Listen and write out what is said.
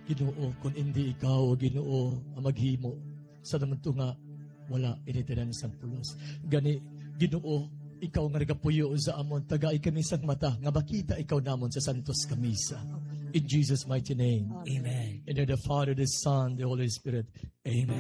Ginoo, kung hindi ikaw, Ginoo, ang maghimo, sa naman ito nga, wala initiran sang pulos. Gani, Ginoo, ikaw nga nagapuyo sa amon, tagay kami sang mata, nga makita ikaw namon sa Santos Kamisa. In Jesus' mighty name. Amen. In the name of the Father, the Son, the Holy Spirit. Amen.